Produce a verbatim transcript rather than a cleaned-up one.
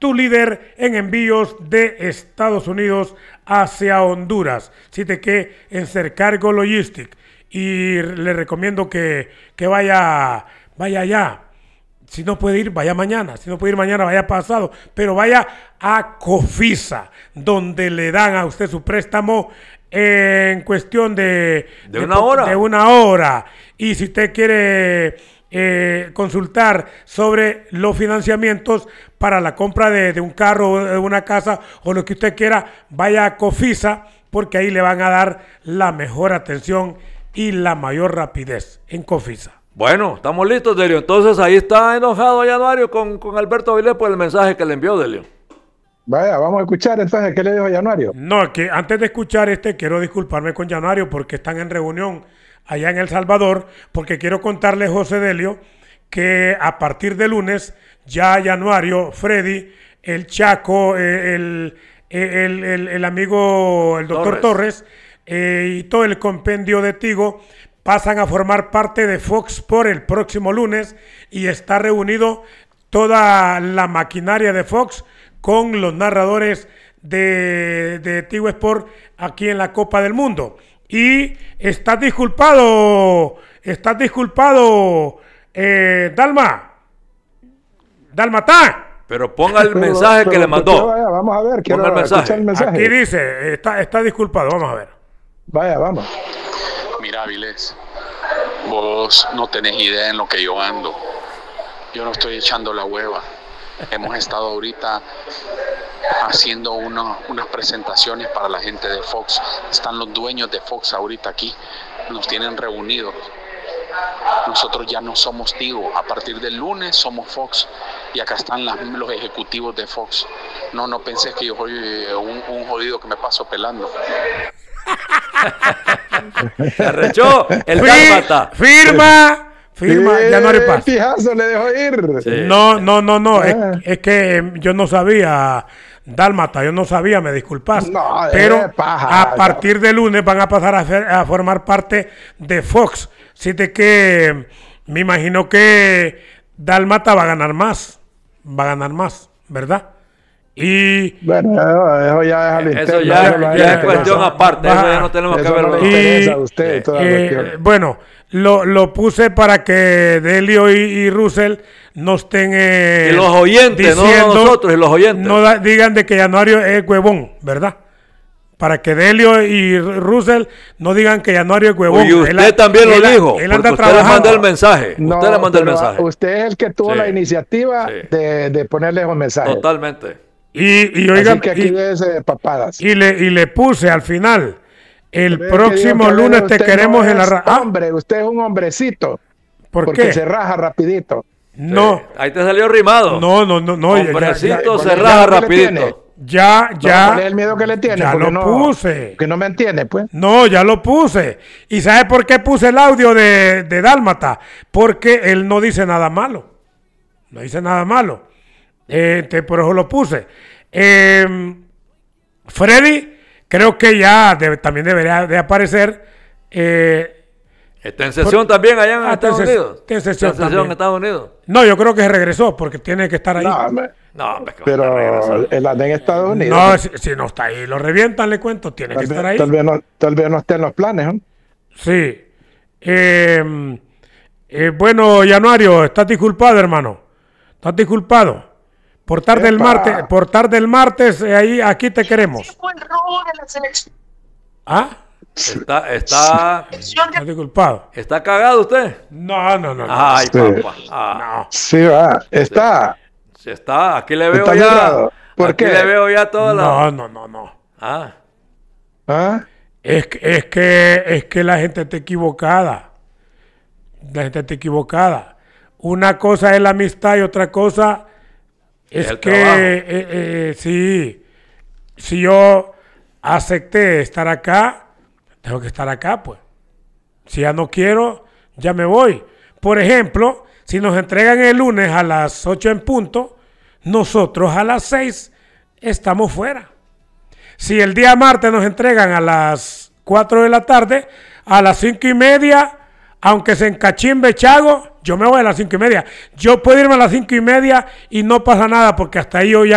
tu líder en envíos de Estados Unidos hacia Honduras. Así que en Sercargo Logistic. Y le recomiendo que, que vaya, vaya allá. Si no puede ir, vaya mañana. Si no puede ir mañana, vaya pasado. Pero vaya a Cofisa, donde le dan a usted su préstamo en cuestión de... De, de una hora. De una hora. Y si usted quiere eh, consultar sobre los financiamientos para la compra de, de un carro, de una casa o lo que usted quiera, vaya a Cofisa, porque ahí le van a dar la mejor atención y la mayor rapidez en Cofisa. Bueno, estamos listos, Delio. Entonces ahí está enojado Januario con, con Alberto Avilés por el mensaje que le envió, Delio. Vaya, vamos a escuchar entonces qué le dijo Januario. No, que antes de escuchar este, quiero disculparme con Januario porque están en reunión allá en El Salvador, porque quiero contarle, José Delio, que a partir de lunes ya Januario, Freddy, el Chaco, el, el, el, el amigo, el doctor Torres, Torres eh, y todo el compendio de Tigo pasan a formar parte de Fox Sports el próximo lunes y está reunido toda la maquinaria de Fox con los narradores de, de Tigo Sport aquí en la Copa del Mundo. Y estás disculpado, estás disculpado, eh, Dalma, Dalmatá. Pero ponga el mensaje pero, que pero, le mandó. Vaya, vamos a ver, quiero el mensaje. el mensaje. Aquí dice, está, está disculpado, vamos a ver. Vaya, vamos. Mira, Avilés, vos no tenés idea en lo que yo ando. Yo no estoy echando la hueva. Hemos estado ahorita haciendo una, unas presentaciones para la gente de Fox. Están los dueños de Fox ahorita aquí. Nos tienen reunidos. Nosotros ya no somos Tigo. A partir del lunes somos Fox. Y acá están las, los ejecutivos de Fox. No, no pensés que yo soy un, un jodido que me paso pelando. Se arrechó el Dálmata. Firma. Firma, sí, Januario Paz. Fijazo, le dejó ir. Sí. No, no, no, no. Ah. Es, es que yo no sabía, Dálmata, yo no sabía, me disculpas. No, pero paja, a partir de lunes van a pasar a, hacer, a formar parte de Fox. Así de que me imagino que Dálmata va a ganar más. Va a ganar más, ¿verdad? Y bueno, eso ya es eso ya, ya, ya es cuestión aparte, eso ya no tenemos que verlo. No y, a usted, toda eh, bueno, lo, lo puse para que Delio y, y Russell no estén eh, y los oyentes, diciendo, no nosotros, y los oyentes no da, digan de que Januario es huevón, ¿verdad? Para que Delio y Russell no digan que Januario es huevón. Y usted él, también lo él, dijo, él anda usted le mandó el mensaje. No, usted le mandó el mensaje. Usted es el que tuvo sí, la iniciativa sí. de, de ponerle un mensaje. Totalmente. Y, y oigan, así que aquí y, de papadas. Y le, y le puse al final, el Pero próximo que lunes te queremos no en la ra- hombre, usted es un hombrecito. ¿Por porque qué? se raja rapidito. No. Sí. Ahí te salió rimado. No, no, no, no. Hombrecito ya, ya, se raja rapidito. Ya, ya. ¿Cuál es el miedo que le tiene? Ya lo no, puse. Que no me entiende, pues. No, ya lo puse. ¿Y sabe por qué puse el audio de, de Dálmata? Porque él no dice nada malo. No dice nada malo. Eh, te, por eso lo puse. Eh, Freddy, creo que ya debe, también debería de aparecer. Eh, ¿Está en sesión por, también allá en ah, Estados Unidos? Está en sesión, ¿Está en sesión en Estados Unidos? No, yo creo que se regresó porque tiene que estar ahí. No, me, no pero él anda en Estados Unidos. No, si, si no está ahí, lo revientan, le cuento, tiene tal que vez, estar ahí. Tal vez, no, tal vez no esté en los planes, ¿no? Sí. Eh, eh, bueno, Januario, estás disculpado, hermano. Estás disculpado. Por tarde del martes, por tarde del martes, eh, ahí, aquí te queremos. Sí, fue el robo de la selección. ¿Ah? Está, está, está disculpado. ¿Está cagado usted? No, no, no. Ay, sí. papá. Ah. No. Sí, va. Está. Sí, está. Aquí le veo está ya. Mirado. ¿Por aquí qué? le veo ya toda la. No, no, no, no. Ah. ¿Ah? Es que, es que, es que la gente está equivocada. La gente está equivocada. Una cosa es la amistad y otra cosa es, es que eh, eh, sí, si yo acepté estar acá, tengo que estar acá, pues. Si ya no quiero, ya me voy. Por ejemplo, si nos entregan el lunes a las ocho en punto, nosotros a las seis estamos fuera. Si el día martes nos entregan a las cuatro de la tarde, a las cinco y media, aunque se encachimbe Chago, yo me voy a las cinco y media. Yo puedo irme a las cinco y media y no pasa nada porque hasta ahí yo ya